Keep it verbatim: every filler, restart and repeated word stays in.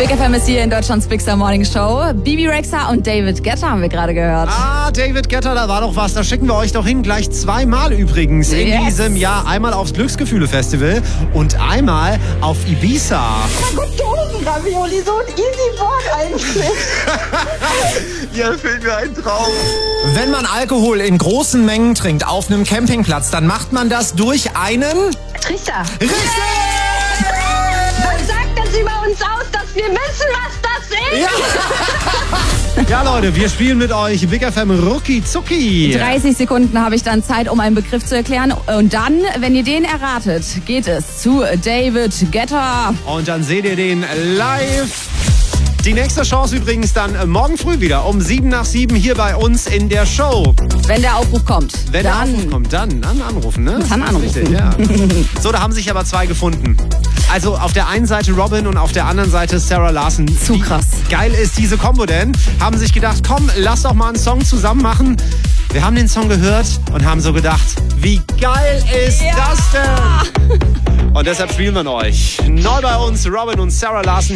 Big F M ist hier in Deutschlands Big Star Morning Show. Bibi Rexha und David Guetta haben wir gerade gehört. Ah, David Guetta, da war doch was. Da schicken wir euch doch hin. Gleich zweimal übrigens in Yes. diesem Jahr. Einmal aufs Glücksgefühle-Festival und einmal auf Ibiza. Gut, Dosen-Ravioli, so ein easy Wort eigentlich. Ja, fehlt mir ein Traum. Wenn man Alkohol in großen Mengen trinkt auf einem Campingplatz, dann macht man das durch einen... Trichter. Richtig! Was sagt das über uns aus, dass wir wissen, was das ist? Ja. Ja, Leute, wir spielen mit euch Big F M Rucki Zucki. dreißig Sekunden habe ich dann Zeit, um einen Begriff zu erklären. Und dann, wenn ihr den erratet, geht es zu David Guetta. Und dann seht ihr den live. Die nächste Chance übrigens dann morgen früh wieder um sieben nach sieben hier bei uns in der Show. Wenn der Aufruf kommt, Wenn dann der Aufruf kommt, dann, dann anrufen, ne? Dann Das ist anrufen. Richtig, ja. So, da haben sich aber zwei gefunden. Also auf der einen Seite Robin und auf der anderen Seite Sarah Larson. Zu Wie krass. geil ist diese Kombo denn? Haben sich gedacht, komm, lass doch mal einen Song zusammen machen. Wir haben den Song gehört und haben so gedacht, wie geil ist Ja. das denn? Und deshalb spielen wir ihn euch. Neu bei uns Robin und Sarah Larson.